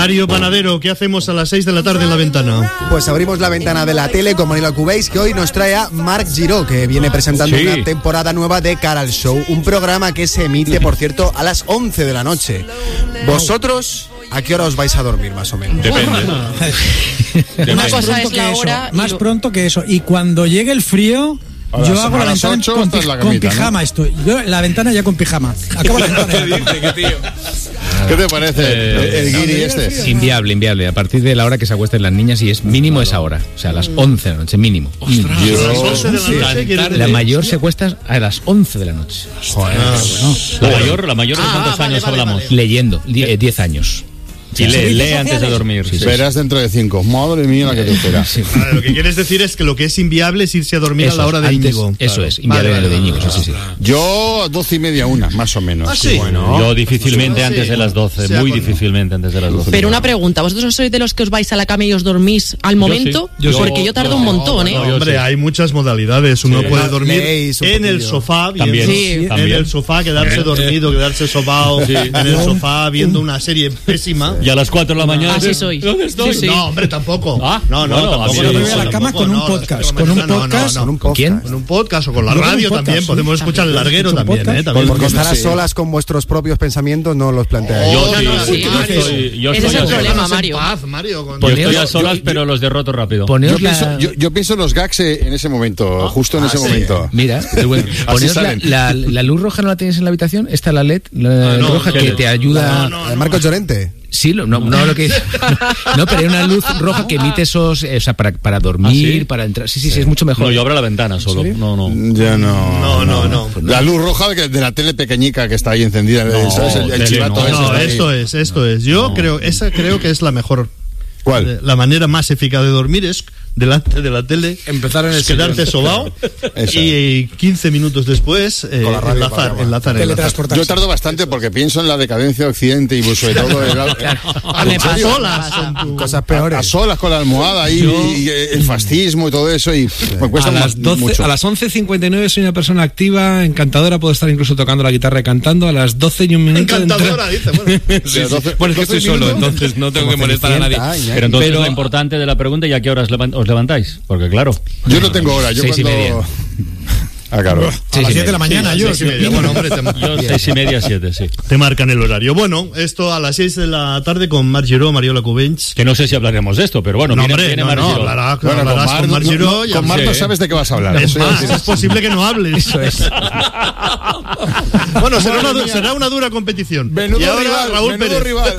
Mario Panadero, ¿qué hacemos a las 6 de la tarde en La Ventana? Pues abrimos la ventana de la tele con Manila Cubéis, que hoy nos trae a Marc Giró, que viene presentando una temporada nueva de Cara al Show. Un programa que se emite, por cierto, a las 11 de la noche. ¿Vosotros a qué hora os vais a dormir, más o menos? Depende. Una cosa es la hora. Más pronto que eso. Y cuando llegue el frío... Yo hago la ventana con pijama, ¿no? Estoy. Yo la ventana ya con pijama. Acabo la ventana. ¿Qué te parece el guiri este? Inviable. A partir de la hora que se acuesten las niñas, y es mínimo esa hora. O sea, a las 11 de la noche, mínimo. La mayor se acuesta a las 11 de la noche. Joder, la mayor ¿de cuántos años hablamos? Leyendo, 10 años. Y lee antes de dormir. Verás dentro de 5. Madre mía, la que te espera. Vale, lo que quieres decir es que lo que es inviable es irse a dormir a la hora de Íñigo. Eso es, inviable lo de Íñigo. Sí. Yo a 12:30, 1, más o menos. ¿Ah, sí? Bueno, yo difícilmente antes de las 12, muy difícilmente antes de las 12. Pero una pregunta, ¿vosotros sois de los que os vais a la cama y os dormís al momento? Porque yo tardo un montón, ¿eh? Hombre, hay muchas modalidades. Uno puede dormir en el sofá, también. En el sofá, quedarse dormido, quedarse sobao en el sofá viendo una serie pésima. Y a las 4 de la mañana. Así soy. ¿Dónde estoy? Sí. No, hombre, tampoco. No, tampoco. Yo me voy a la cama con un podcast. ¿Con un podcast? ¿Con quién? Con un podcast o con la radio también. Podemos escuchar el larguero también, Porque estar a solas con vuestros propios pensamientos no los planteáis. Ese es el problema, Mario. Yo estoy a solas, pero los derroto rápido. Yo pienso en los gags en ese momento, justo en ese momento. Mira, poneos la luz roja, ¿no la tienes en la habitación? Está la LED roja que te ayuda. ¿De Marcos Llorente? Sí, no lo que no, pero hay una luz roja que emite esos, o sea, para dormir, para entrar. Sí, es mucho mejor. No, yo abro la ventana solo. ¿Sí? No. Ya no. La luz roja de la tele pequeñica que está ahí encendida, el chivato. Esto es. Yo creo que es la mejor. ¿Cuál? La manera más eficaz de dormir es delante de la tele, empezar en el quedarte sobao y 15 minutos después enlazar. Yo tardo bastante porque pienso en la decadencia de Occidente y sobre todo a solas, cosas peores. A solas con la almohada y el fascismo y todo eso, y me cuesta mucho. A las 11:59 soy una persona activa, encantadora, puedo estar incluso tocando la guitarra y cantando. A las 12 y un minuto encantadora, dice, bueno, es que estoy solo, entonces no tengo que molestar a nadie. Pero entonces lo importante de la pregunta, ¿y a qué horas os levantáis? Porque claro, yo no tengo hora. Yo 6:30. Claro. A las 7 de la mañana, yo. 6:30. Bueno, hombre, yo 6:30, 7, sí. Te marcan el horario. Bueno, esto a las 6 de la tarde con Marc Giró, Mariola Cubéis. Que no sé si hablaremos de esto, pero bueno, viene Marc Giró. Hablarás con Marc Giró. Con Marc no sabes de qué vas a hablar. Es más, es posible que no hables. Eso es. Bueno, será una dura competición. Menudo rival.